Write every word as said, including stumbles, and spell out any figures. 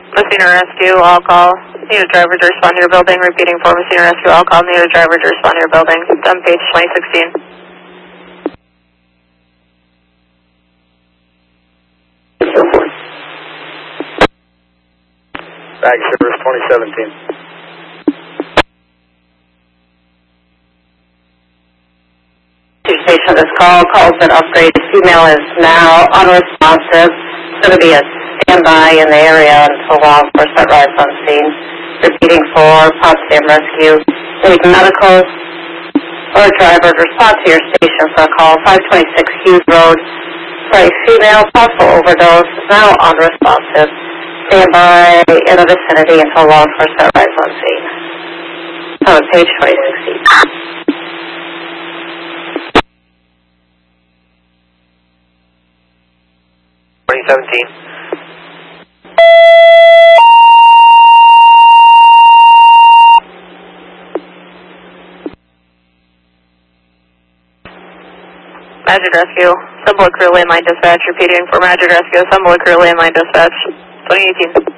Messina Rescue, all call. Need a driver to respond to your building. Repeating for Messina Rescue, all call. Need a driver to respond to your building. Done page twenty sixteen. Bag service twenty seventeen. Station of this call, call's been upgraded. Female is now unresponsive. It's going to be a standby in the area until law enforcement arrives on scene. Repeating for Potsdam Rescue. Need medical or driver to respond to your station for a call. five twenty-six Hughes Road. For a female, possible overdose, is now unresponsive. Standby in the vicinity until law enforcement arrives on scene. That was page twenty sixteen. twenty seventeen. Magic Rescue, assemble a crew, landline dispatch. Repeating for Magic Rescue, assemble a crew, landline dispatch. twenty eighteen.